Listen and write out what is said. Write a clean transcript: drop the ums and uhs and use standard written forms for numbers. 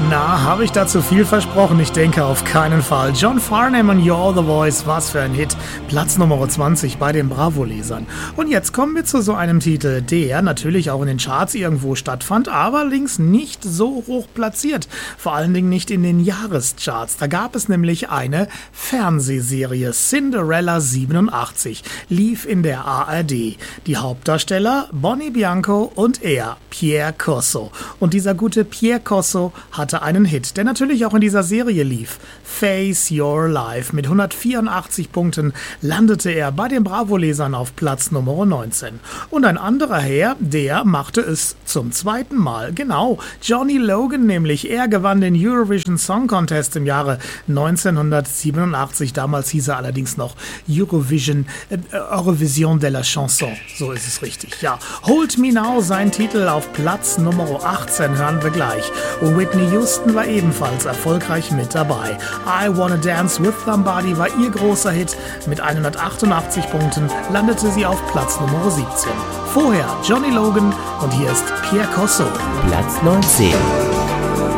Na, habe ich dazu viel versprochen? Ich denke auf keinen Fall. John Farnham und You're the Voice, was für ein Hit. Platz Nummer 20 bei den Bravo-Lesern. Und jetzt kommen wir zu so einem Titel, der natürlich auch in den Charts irgendwo stattfand, aber allerdings nicht so hoch platziert. Vor allen Dingen nicht in den Jahrescharts. Da gab es nämlich eine Fernsehserie, Cinderella 87, lief in der ARD. Die Hauptdarsteller Bonnie Bianco und er, Pierre Corso. Und dieser gute Pierre Corso hatte einen Hit, der natürlich auch in dieser Serie lief. Face Your Life. Mit 184 Punkten landete er bei den Bravo-Lesern auf Platz Nummer 19. Und ein anderer Herr, der machte es zum zweiten Mal. Genau, Johnny Logan nämlich. Er gewann den Eurovision Song Contest im Jahre 1987. Damals hieß er allerdings noch Eurovision de la Chanson. So ist es richtig, ja. Hold Me Now, sein Titel auf Platz Nummer 18, hören wir gleich. Whitney Houston war ebenfalls erfolgreich mit dabei. I Wanna Dance With Somebody war ihr großer Hit. Mit 188 Punkten landete sie auf Platz Nummer 17. Vorher Johnny Logan und hier ist Pierre Corso. Platz 19.